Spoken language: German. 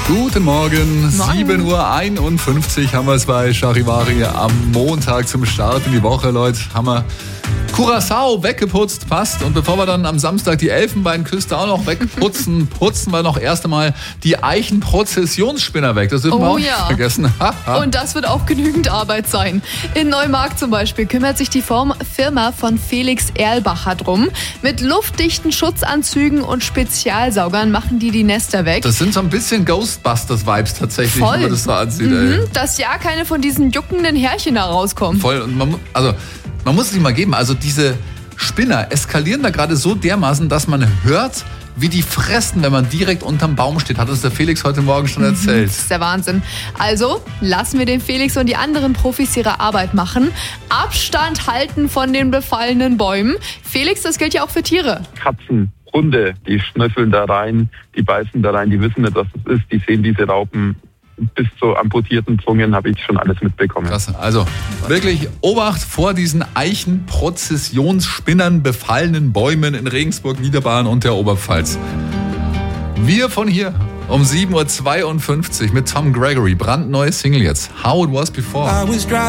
Guten Morgen, 7.51 Uhr haben wir es bei Charivari am Montag zum Start in die Woche, Leute. Haben wir Curaçao weggeputzt, passt. Und bevor wir dann am Samstag die Elfenbeinküste auch noch wegputzen, putzen wir noch erst einmal die Eichenprozessionsspinner weg. Das dürfen wir auch nicht vergessen. Und das wird auch genügend Arbeit sein. In Neumarkt zum Beispiel kümmert sich die Firma von Felix Erlbacher drum. Mit luftdichten Schutzanzügen und Spezialsaugern machen die Nester weg. Das sind so ein bisschen Ghostbusters-Vibes tatsächlich, wenn man das so ansieht. Dass ja keine von diesen juckenden Härchen da rauskommen. Voll. Und man muss es sich mal geben, also diese Spinner eskalieren da gerade so dermaßen, dass man hört, wie die fressen, wenn man direkt unterm Baum steht. Hat uns der Felix heute Morgen schon erzählt. Das ist der Wahnsinn. Also lassen wir den Felix und die anderen Profis ihre Arbeit machen. Abstand halten von den befallenen Bäumen. Felix, das gilt ja auch für Tiere. Katzen, Hunde, die schnüffeln da rein, die beißen da rein, die wissen nicht, was das ist, die sehen diese Raupen. Bis zu amputierten Zungen habe ich schon alles mitbekommen. Krass. Also wirklich Obacht vor diesen Eichenprozessionsspinnern befallenen Bäumen in Regensburg, Niederbayern und der Oberpfalz. Wir von hier um 7.52 Uhr mit Tom Gregory. Brandneue Single jetzt. How It Was Before.